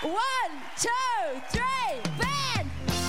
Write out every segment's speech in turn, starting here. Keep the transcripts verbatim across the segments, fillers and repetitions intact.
One, two, three, band!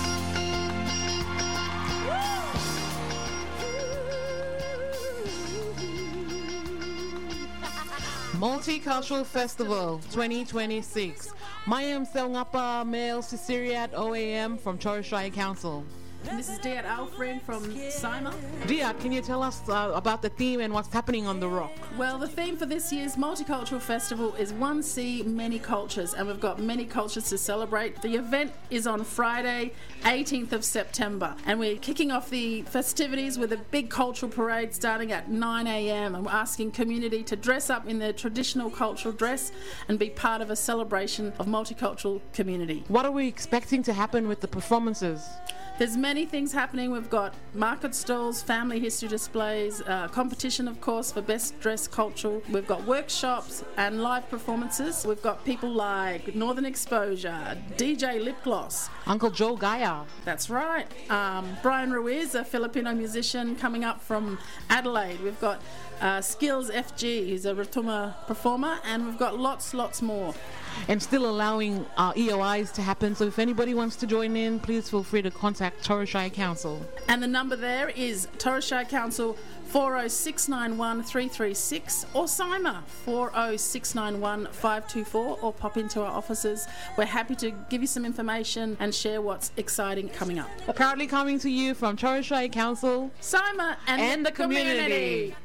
Multicultural Festival twenty twenty-six. Mayam Selngapa Male Sisiriat O A M from Torres Strait Council. And this is Diat Alfred from Sima. Diat, can you tell us uh, about the theme and what's happening on the Rock? Well, the theme for this year's Multicultural Festival is One Sea, Many Cultures, and we've got many cultures to celebrate. The event is on Friday, eighteenth of September, and we're kicking off the festivities with a big cultural parade starting at nine a.m. and we're asking community to dress up in their traditional cultural dress and be part of a celebration of multicultural community. What are we expecting to happen with the performances? There's many things happening. We've got market stalls, family history displays, uh, competition, of course, for best dressed cultural. We've got workshops and live performances. We've got people like Northern Exposure, D J Lip Gloss, Uncle Joe Gaia. That's right. Um, Brian Ruiz, a Filipino musician coming up from Adelaide. We've got uh, Skills F G, who's a Rotuma performer, and we've got lots, lots more. And still allowing uh, E O Is to happen. So if anybody wants to join in, please feel free to contact Torres Strait Council. And the number there is Torres Strait Council four oh six nine one three three six or Sima four oh six nine one five two four, or pop into our offices. We're happy to give you some information and share what's exciting coming up. Proudly coming to you from Torres Strait Council, Sima and, and the the community. community.